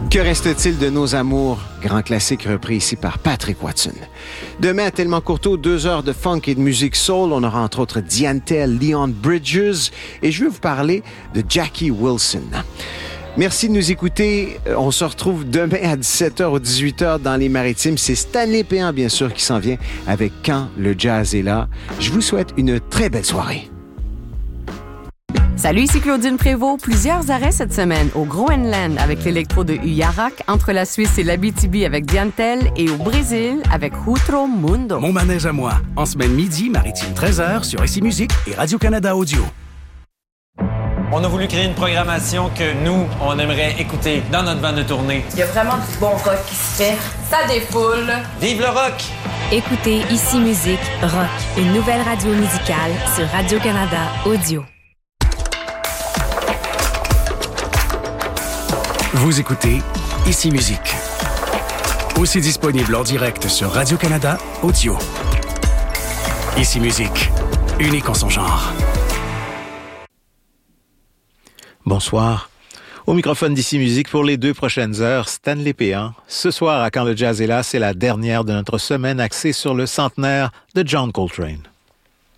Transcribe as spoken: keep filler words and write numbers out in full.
Que reste-t-il de nos amours? Grand classique repris ici par Patrick Watson. Demain, à Tellement Courteau, deux heures de funk et de musique soul. On aura entre autres Diantel, Leon Bridges et je vais vous parler de Jackie Wilson. Merci de nous écouter. On se retrouve demain à dix-sept heures ou dix-huit heures dans les Maritimes. C'est Stanley Péan, bien sûr, qui s'en vient avec Quand le jazz est là. Je vous souhaite une très belle soirée. Salut, ici Claudine Prévost. Plusieurs arrêts cette semaine au Groenland avec l'électro de Uyarak, entre la Suisse et l'Abitibi avec Diantel et au Brésil avec Outro Mundo. Mon manège à moi, en semaine midi, Maritime treize heures sur Ici Musique et Radio-Canada Audio. On a voulu créer une programmation que nous, on aimerait écouter dans notre bande de tournée. Il y a vraiment du bon rock qui se fait. Ça défoule. Vive le rock! Écoutez Ici Musique Rock, une nouvelle radio musicale sur Radio-Canada Audio. Vous écoutez Ici Musique. Aussi disponible en direct sur Radio-Canada Audio. Ici Musique, unique en son genre. Bonsoir. Au microphone d'Ici Musique pour les deux prochaines heures, Stanley Péan. Ce soir, à Quand le jazz est là, c'est la dernière de notre semaine axée sur le centenaire de John Coltrane.